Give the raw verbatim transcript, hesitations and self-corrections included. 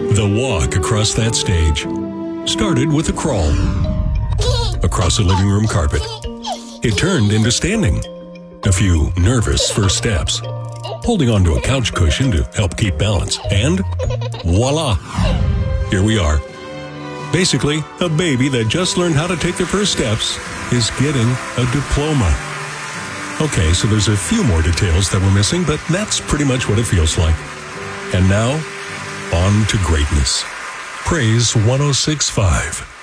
The walk across that stage started with a crawl across a living room carpet. It turned into standing. A few nervous first steps, holding onto a couch cushion to help keep balance, and voila! Here we are. Basically, a baby that just learned how to take their first steps is getting a diploma. Okay, so there's a few more details that we're missing, but that's pretty much what it feels like. And now, on to greatness. Praise one oh six point five.